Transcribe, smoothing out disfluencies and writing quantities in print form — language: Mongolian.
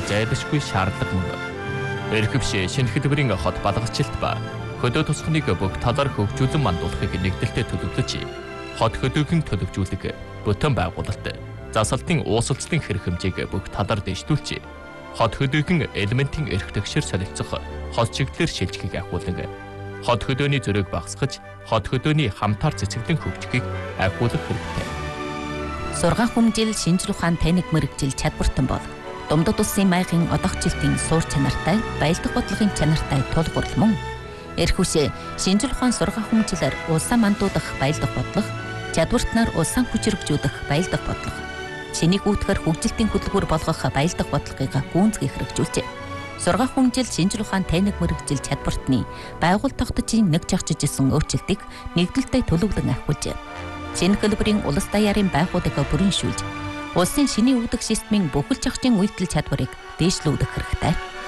зайлшгүй шаардлага мөн. Эрхэвч шинэ хэлбэрийн хот балгачлалт ба хөдөө тусахныг бүх талаар хөгжүүлэн мандуулахыг нэгдэлтэй төлөвлөж, хот хөдөөгийн төлөвжүүлэг, бүтэн байгуулалт, засалтын уусалцлын хэрэг хэмжээг бүх талаар дэвшүүлж, хот хөдөөгийн элементийн эрх тэгшэр солилцох хот чиглэлээр шилжихийг ахиулан, хот хөдөөний зөрөөг багасгаж, хот хөдөөний хамтаар цэцэглэн хөгжихийг ахиулах хэрэгтэй. Сургаан хүмжил шинжлэх ухаан техник мэргэжил чадвартан бол Думдад улсын маягийн одогчлтын суур чанартай, баялдах бодлогын чанартай тулгуурлал мөн. Эрхүшээ шинжлэх ухаан сургаан хүмжилээр улсаа мандуудах баялдах бодлого, чадвартнаар улсаа хүчрхжүүлэх баялдах бодлого, чинийг үүтгэр хөгжилтийн хөдөлгүүр болгох баялдах бодлогыг гүйцэтгэх хэрэгжүүлжээ. Сургаан хүмжил шинжлэх ухаан техник мэргэжил чадвартны байгууллага тогтцын нэг жагчижсэн өөрчлөлтийг нэгдэлтэй төлөвлөн ахиулжээ. Шинэ хэлбэрийн улс даяарын байгууллагыг бүрэншүүлж, улсын шинийн үүдэх системийн бүхэл зохицын үйлдэл чадварыг дээшлүүлэх хэрэгтэй.